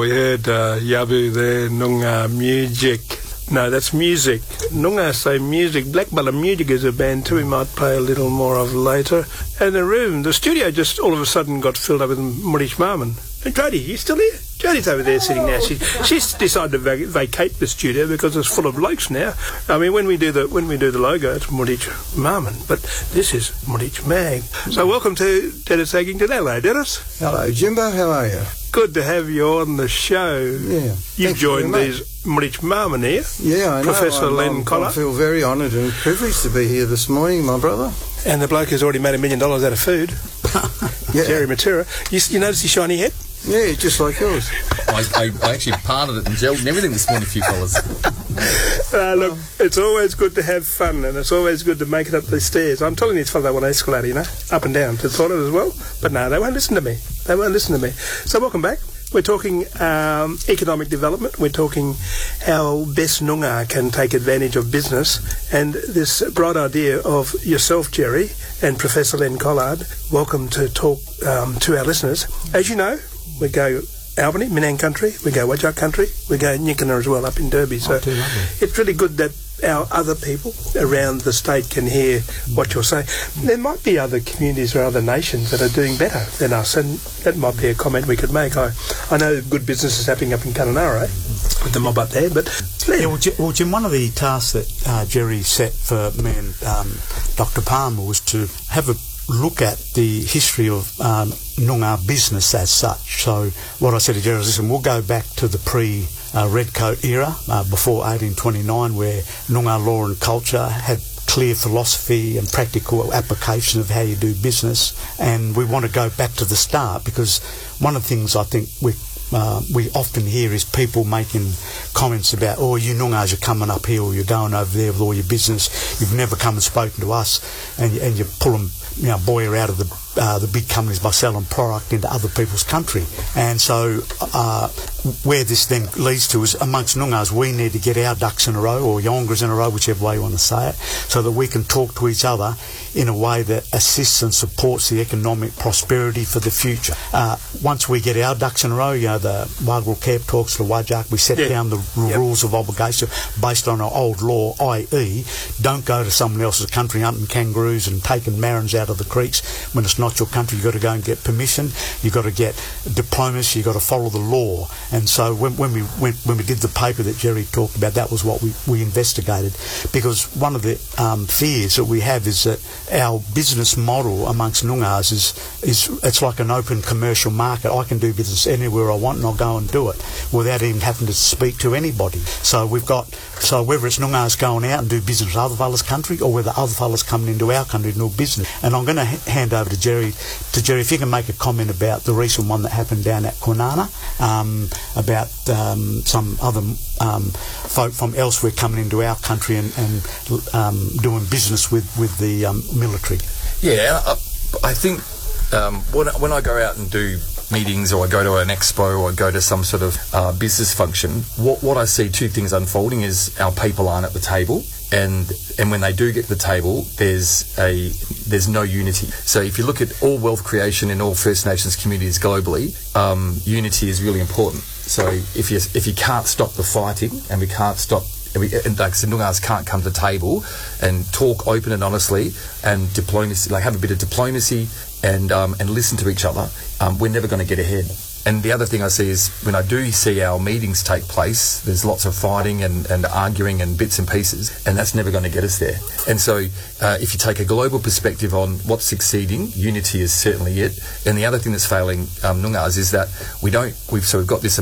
we heard Yabu there, Noongar Music. No, that's music. Noongar say music. Blackbella Music is a band too we might play a little more of later. And the studio just all of a sudden got filled up with Murich Marmon. And Jody, you still here? Jody's over there sitting now. She's decided to vacate the studio because it's full of blokes now. I mean, when we do the logo, it's Murich Marmon, but this is Murich Mag. So welcome to Dennis Eggington. Hello, Dennis. Hello, Jimbo. How are you? Good to have you on the show. Yeah. You've joined these Murich Marmon here. Yeah, I know. Professor Len Collar. I feel very honoured and privileged to be here this morning, my brother. And the bloke who's already made $1 million out of food. Yeah. Jerry Matera. You notice his shiny head? Yeah, just like yours. I actually parted it and gelled and everything this morning, a few fellas. Look, it's always good to have fun, and it's always good to make it up the stairs. I'm telling these fellas they want an escalator, you know, up and down to the toilet as well. But no, they won't listen to me. So welcome back. We're talking economic development. We're talking how best Noongar can take advantage of business. And this bright idea of yourself, Jerry, and Professor Len Collard, welcome to talk to our listeners. As you know, we go Albany, Minang country, we go Wajak country, we go Nyikina as well up in Derby. So it's really good that our other people around the state can hear what you're saying. There might be other communities or other nations that are doing better than us, and that might be a comment we could make. I know good business is happening up in Kununurra with the mob up there, but... Yeah, well, Jim, one of the tasks that Jerry set for me and Dr. Palmer was to have a look at the history of Noongar business as such. So what I said to Jerry is, listen, we'll go back to the pre-Redcoat era, before 1829, where Noongar law and culture had clear philosophy and practical application of how you do business, and we want to go back to the start, because one of the things I think we often hear is people making comments about, oh, you Noongars are coming up here, or you're going over there with all your business, you've never come and spoken to us, and you pull them, boy out of the big companies by selling product into other people's country. And so where this then leads to is, amongst Noongars, we need to get our ducks in a row, or yongras in a row, whichever way you want to say it, so that we can talk to each other in a way that assists and supports the economic prosperity for the future. Once we get our ducks in a row, the Wagwal Keb talks to Wajak, we set down the rules of obligation based on our old law, i.e. don't go to someone else's country hunting kangaroos and taking marrons out of the creeks when it's not your country. You've got to go and get permission, you've got to get diplomacy, you've got to follow the law. And so when we did the paper that Jerry talked about, that was what we investigated, because one of the fears that we have is that our business model amongst Noongars is it's like an open commercial market. I can do business anywhere I want and I'll go and do it without even having to speak to anybody. So whether it's Noongars going out and do business with other fellas' country, or whether other fellas coming into our country to do business. And I'm going to hand over to Jerry, if you can make a comment about the recent one that happened down at Kwinana, about some other folk from elsewhere coming into our country and doing business with the military. Yeah, I think when I go out and do meetings, or I go to an expo, or I go to some sort of business function, what I see, two things unfolding is our people aren't at the table, and when they do get to the table, there's no unity. So if you look at all wealth creation in all First Nations communities globally, unity is really important. So if you can't stop the fighting, and we can't stop, and like Noongars can't come to the table and talk open and honestly, and diplomacy, like have a bit of diplomacy and listen to each other, we're never going to get ahead. And the other thing I see is, when I do see our meetings take place, there's lots of fighting and arguing and bits and pieces, and that's never going to get us there. And so if you take a global perspective on what's succeeding, unity is certainly it. And the other thing that's failing Noongars is that we've got this